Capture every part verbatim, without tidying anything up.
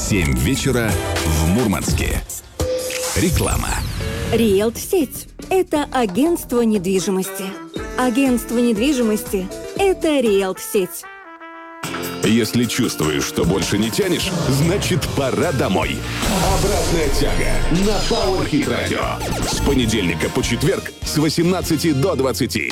семь вечера в Мурманске. Реклама. Риэлт-сеть – это агентство недвижимости. Агентство недвижимости – это Риэлт-сеть. Если чувствуешь, что больше не тянешь, значит пора домой. Обратная тяга на Power Hit Radio. С понедельника по четверг с восемнадцати до двадцати.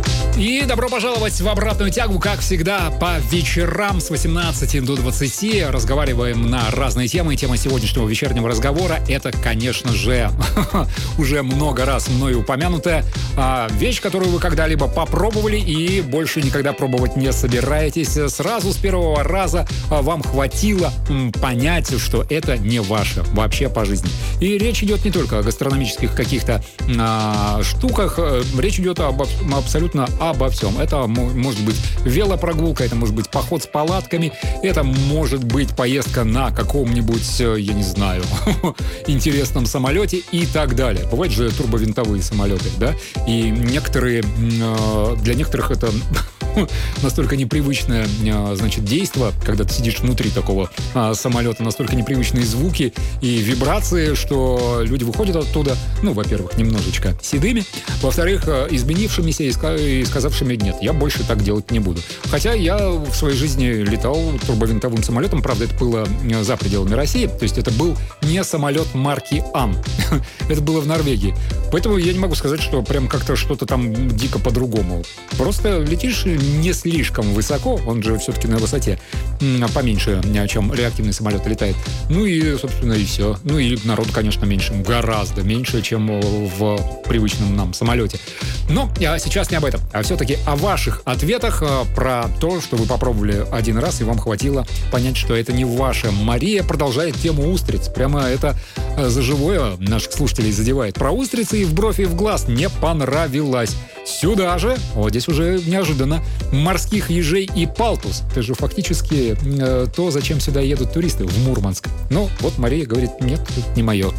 И добро пожаловать в обратную тягу, как всегда, по вечерам с восемнадцати до двадцати. Разговариваем на разные темы. Тема сегодняшнего вечернего разговора — это, конечно же, уже много раз мною упомянутая вещь, которую вы когда-либо попробовали и больше никогда пробовать не собираетесь. Сразу с первого раза вам хватило понять, что это не ваше вообще по жизни. И речь идет не только о гастрономических каких-то а, штуках, речь идет об абсолютно обо всем. Это может быть велопрогулка, это может быть поход с палатками, это может быть поездка на каком-нибудь, я не знаю, интересном самолете и так далее. Бывают же турбовинтовые самолеты, да? И некоторые, для некоторых это настолько непривычное, значит, действо, когда ты сидишь внутри такого а, самолета, настолько непривычные звуки и вибрации, что люди выходят оттуда, ну, во-первых, немножечко седыми, во-вторых, изменившимися и сказавшими: нет, я больше так делать не буду. Хотя я в своей жизни летал турбовинтовым самолетом, правда, это было за пределами России, то есть это был не самолет марки Ан, это было в Норвегии. Поэтому я не могу сказать, что прям как-то что-то там дико по-другому. Просто летишь не слишком высоко, он же все-таки на высоте поменьше, чем реактивный самолет летает. Ну и, собственно, и все. Ну и народ, конечно, меньше, гораздо меньше, чем в привычном нам самолете. Но а сейчас не об этом, а все-таки о ваших ответах про то, что вы попробовали один раз и вам хватило понять, что это не ваше. Мария продолжает тему устриц. Прямо это за живое наших слушателей задевает. Про устрицы и в бровь, и в глаз не понравилось. Сюда же, вот здесь уже неожиданно, морских ежей и палтус. Это же фактически э, то, зачем сюда едут туристы, в Мурманск. Ну, вот Мария говорит: нет, это не мое.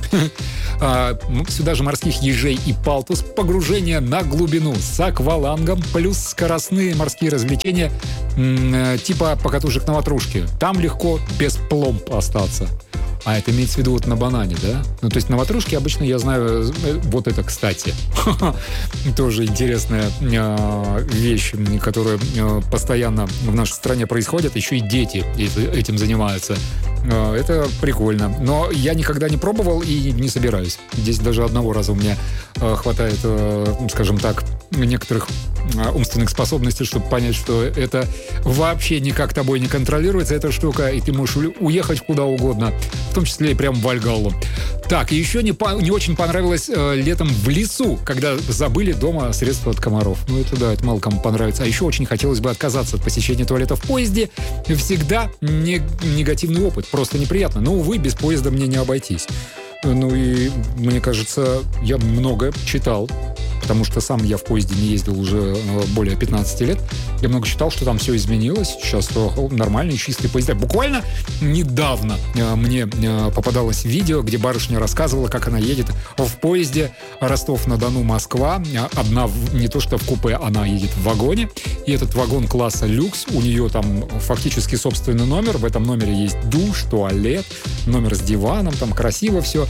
Сюда же морских ежей и палтус, погружение на глубину с аквалангом, плюс скоростные морские развлечения типа покатушек на ватрушке. Там легко без пломб остаться. А это имеется в виду вот на банане, да? Ну, то есть на ватрушке обычно я знаю вот это, кстати. Тоже интересная э, вещь, которая э, постоянно в нашей стране происходит. Еще и дети этим занимаются. Э, это прикольно. Но я никогда не пробовал и не собираюсь. Здесь даже одного раза у меня э, хватает, э, скажем так, некоторых э, умственных способностей, чтобы понять, что это вообще никак тобой не контролируется, эта штука, и ты можешь уехать куда угодно. В том числе и прям в Вальгаллу. Так, и еще не, по, не очень понравилось э, летом в лесу, когда забыли дома средства от комаров. Ну, это да, это мало кому понравится. А еще очень хотелось бы отказаться от посещения туалета в поезде. Всегда не, негативный опыт, просто неприятно. Но, увы, без поезда мне не обойтись. Ну и, мне кажется, я много читал, потому что сам я в поезде не ездил уже более пятнадцати лет. Я много читал, что там все изменилось. Сейчас нормальные, чистые поезда. Буквально недавно мне попадалось видео, где барышня рассказывала, как она едет в поезде Ростов-на-Дону, Москва. Одна не то что в купе, она едет в вагоне. И этот вагон класса люкс. У нее там фактически собственный номер. В этом номере есть душ, туалет, номер с диваном. Там красиво все.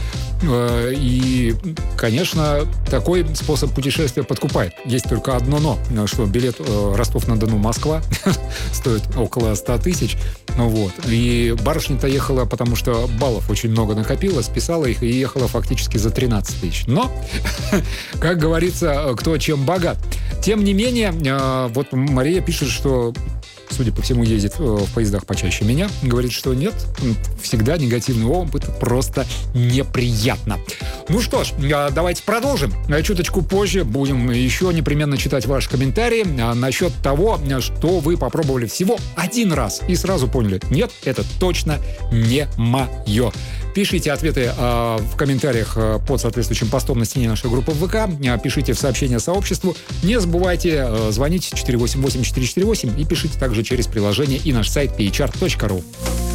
И, конечно, такой способ путешествия подкупает. Есть только одно но, что билет Ростов-на-Дону, Москва стоит около ста тысяч. Ну вот. И барышня-то ехала, потому что баллов очень много накопила, списала их и ехала фактически за тринадцать тысяч. Но, как говорится, кто чем богат. Тем не менее, вот Мария пишет, что, судя по всему, ездит в поездах почаще меня. Говорит, что нет, всегда негативный опыт, просто неприятно. Ну что ж, давайте продолжим. Чуточку позже будем еще непременно читать ваши комментарии насчет того, что вы попробовали всего один раз и сразу поняли: нет, это точно не мое. Пишите ответы э, в комментариях э, под соответствующим постом на стене нашей группы в ВК. Э, пишите в сообщения сообществу. Не забывайте э, звонить четыре восемь восемь четыре четыре восемь и пишите также через приложение и наш сайт пи эйч ар точка ру.